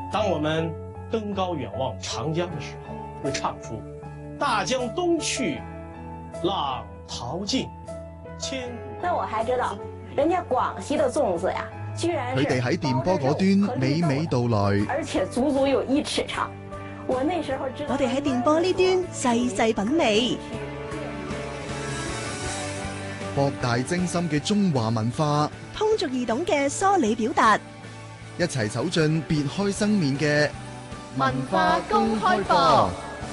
当我们登高远望长江的时候，会唱出“大江东去，浪淘尽，千古”。 那我还知道，人家廣西的粽子呀，居然是佢哋喺電波嗰端娓娓道來， 而且足足有1尺長。我那時候知道， 我哋喺電波呢端細細品味， 博大精深嘅中華文化， 通俗易懂嘅梳理表達， 一齊走進別開生面嘅文化公開課。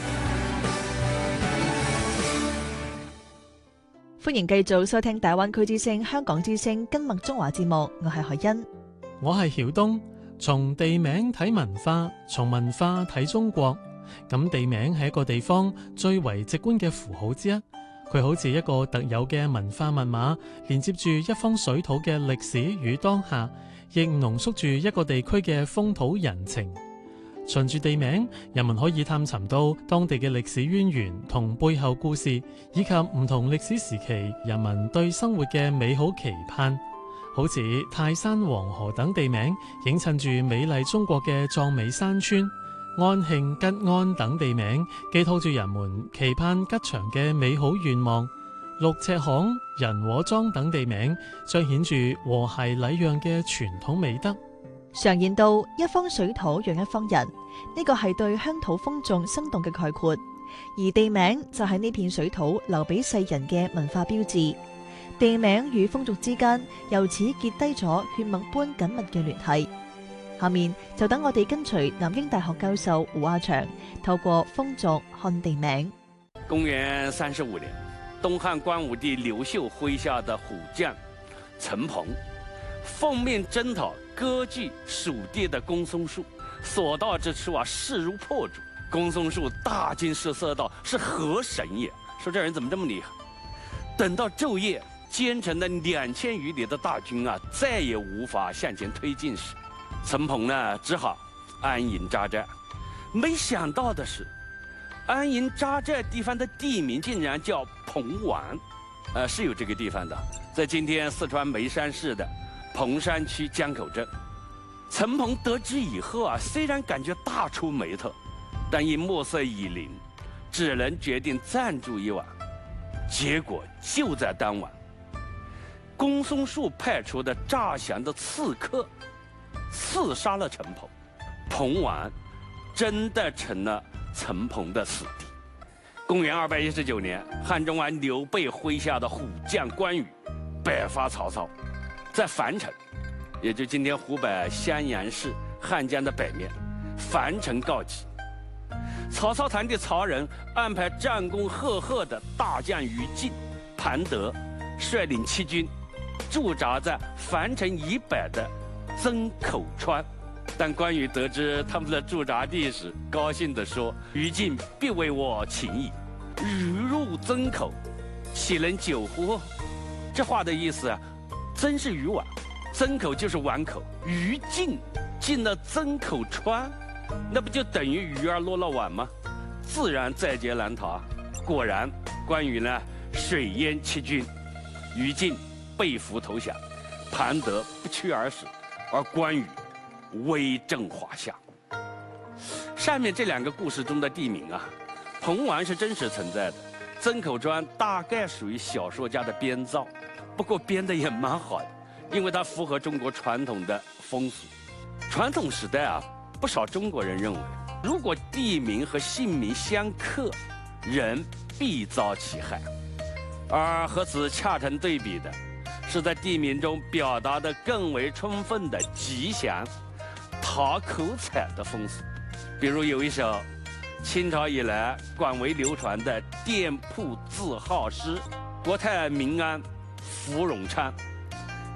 歡迎繼續收聽大灣區之聲、香港之聲跟麥中華節目，我係海欣， 我係曉東。從地名睇文化，從文化睇中國。咁地名係一個地方最為直觀嘅符號之一，佢好似一個特有嘅文化密碼，連接住一方水土嘅歷史與當下，亦濃縮住一個地區嘅風土人情。循住地名，人們可以探尋到當地嘅歷史淵源同背後故事，以及唔同歷史時期人民對生活嘅美好期盼。好似泰山、黃河等地名，映襯住美麗中國嘅壯美山川；安慶、吉安等地名，寄託住人們期盼吉祥嘅美好願望。六尺巷、人和莊等地名，彰顯住和諧禮讓嘅傳統美德。 常言道：一方水土養一方人，呢個係對鄉土風俗生動嘅概括。而地名就係呢片水土留俾世人嘅文化標誌。地名與風俗之間由此結低咗血脈般緊密嘅聯繫。下面就等我哋跟隨南京大學教授胡亞祥，透過風俗看地名。 公元35年，東漢光武帝劉秀麾下的虎將陳鵬，奉命征討割據蜀地的公孫述，所到之處勢如破竹。公孫述大驚失色道：“是何神也？說這人怎麼這麼厲害？”等到晝夜，兼程的2000餘里的大軍再也無法向前推進時，陳鵬呢只好安營紮寨。沒想到的是，安營紮寨地方的地名竟然叫彭灣，是有這個地方的，在今天四川眉山市的彭山區江口鎮。陳鵬得知以後雖然感覺大出眉頭，但因暮色已臨，只能決定暫住一晚。結果就在當晚，公孫述派出的詐降的刺客刺殺了陳鵬，彭灣真的成了陳鵬的死地。公元219年，漢中王劉備麾下的虎將關羽北伐曹操，在樊城，也就今天湖北襄陽市漢江的北面，樊城告急。曹操堂弟曹仁安排戰功赫赫的大將於禁、龐德率領七軍駐紮在樊城以北的曾口川，但關羽得知他們的駐紮地時，高興地說：“於禁必為我請矣，如入曾口，豈能久乎？”這話的意思曾是魚丸，曾口就是碗口，於禁進了曾口川，那不就等於魚兒落了碗嗎？自然在劫難逃。果然，關羽呢水淹七軍，於禁被俘投降，龐德不屈而死，而關羽威震華夏。上面這兩個故事中的地名彭灣是真實存在的，曾口川大概屬於小說家的編造，不過編得也蠻好的，因為它符合中國傳統的風俗。傳統時代不少中國人認為，如果地名和姓名相克，人必遭其害。而和此恰成對比的，是在地名中表達得更為充分的吉祥、討口彩的風俗。比如有一首清朝以來廣為流傳的店鋪字號詩：國泰民安福榮昌，